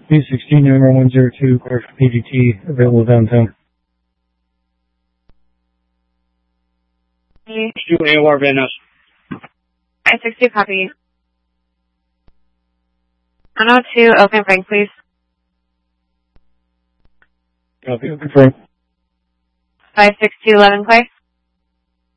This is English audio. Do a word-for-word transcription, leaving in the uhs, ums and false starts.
B sixteen, number one zero two, car for P G T, available downtown. two A O R Van Ness. five six two, copy. one oh two, open Frank, please. Copy, open Frank. five six two, eleven Clay.